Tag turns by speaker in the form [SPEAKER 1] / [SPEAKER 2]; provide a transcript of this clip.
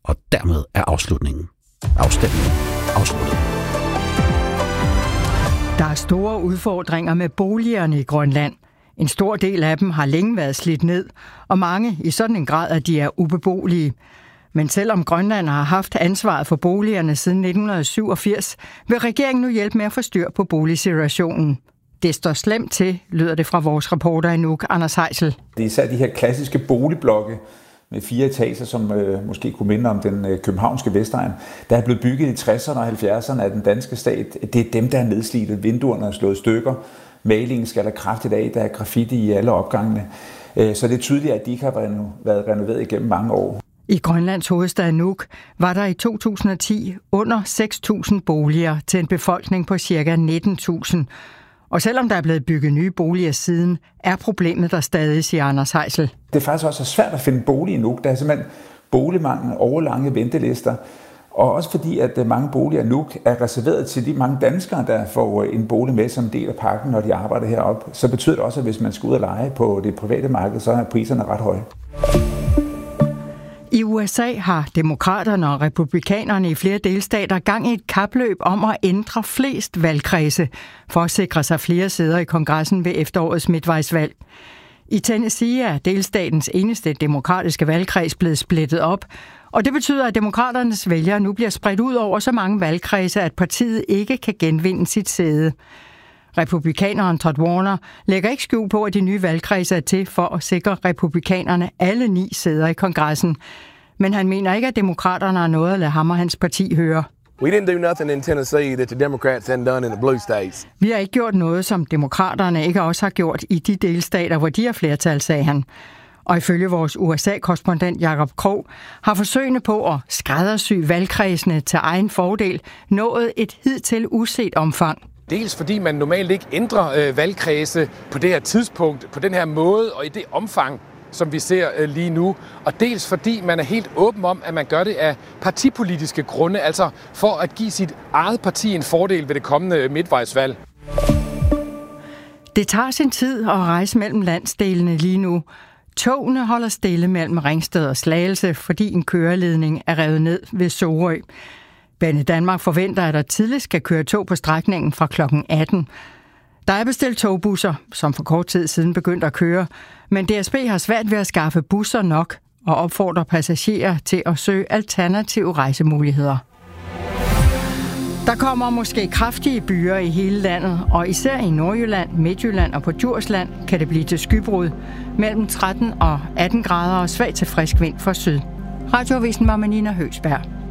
[SPEAKER 1] og dermed er afstemningen afsluttet.
[SPEAKER 2] Der er store udfordringer med boligerne i Grønland. En stor del af dem har længe været slidt ned, og mange i sådan en grad, at de er ubeboelige. Men selvom Grønland har haft ansvaret for boligerne siden 1987, vil regeringen nu hjælpe med at få styr på boligsituationen. Det står slemt til, lyder det fra vores reporter i Nuuk, Anders Heisel.
[SPEAKER 3] Det er især de her klassiske boligblokke med 4 etager, som måske kunne minde om den københavnske Vestegn, der er blevet bygget i 60'erne og 70'erne af den danske stat. Det er dem, der er nedslidte. Vinduerne er slået stykker. Malingen skal der kraftigt af. Der er graffiti i alle opgangene. Så det er tydeligt, at de ikke har været renoveret igennem mange år.
[SPEAKER 2] I Grønlands hovedstad Nuuk var der i 2010 under 6.000 boliger til en befolkning på ca. 19.000. Og selvom der er blevet bygget nye boliger siden, er problemet der stadig, siger Anders Heisel.
[SPEAKER 3] Det er faktisk også svært at finde bolig i Nuuk. Der er simpelthen boligmangel, overlange ventelister. Og også fordi, at mange boliger i Nuuk er reserveret til de mange danskere, der får en bolig med som del af pakken, når de arbejder heroppe. Så betyder det også, at hvis man skal ud og leje på det private marked, så er priserne ret høje.
[SPEAKER 2] I USA har demokraterne og republikanerne i flere delstater gang i et kapløb om at ændre flest valgkredse for at sikre sig flere sæder i kongressen ved efterårets midtvejsvalg. I Tennessee er delstatens eneste demokratiske valgkreds blevet splittet op, og det betyder, at demokraternes vælgere nu bliver spredt ud over så mange valgkredse, at partiet ikke kan genvinde sit sæde. Republikaneren Todd Warner lægger ikke skjul på, at de nye valgkredse er til for at sikre republikanerne alle 9 sæder i kongressen. Men han mener ikke, at demokraterne har noget at lade ham og hans parti høre.
[SPEAKER 4] We didn't do nothing in Tennessee that the Democrats hadn't done in the blue states.
[SPEAKER 2] Vi har ikke gjort noget, som demokraterne ikke også har gjort i de delstater, hvor de har flertal, sagde han. Og ifølge vores USA-korrespondent Jakob Krog har forsøgene på at skræddersy valgkredsene til egen fordel nået et hidtil uset omfang.
[SPEAKER 5] Dels fordi man normalt ikke ændrer valgkredse på det her tidspunkt, på den her måde og i det omfang, som vi ser lige nu. Og dels fordi man er helt åben om, at man gør det af partipolitiske grunde, altså for at give sit eget parti en fordel ved det kommende midtvejsvalg.
[SPEAKER 2] Det tager sin tid at rejse mellem landsdelene lige nu. Togene holder stille mellem Ringsted og Slagelse, fordi en køreledning er revet ned ved Sorø. Banedanmark forventer, at der tidligst skal køre tog på strækningen fra kl. 18. Der er bestilt togbusser, som for kort tid siden begyndte at køre, men DSB har svært ved at skaffe busser nok og opfordrer passagerer til at søge alternative rejsemuligheder. Der kommer måske kraftige byer i hele landet, og især i Nordjylland, Midtjylland og på Djursland kan det blive til skybrud mellem 13 og 18 grader og svag til frisk vind fra syd. Radioavisen var med Nina Høgsberg.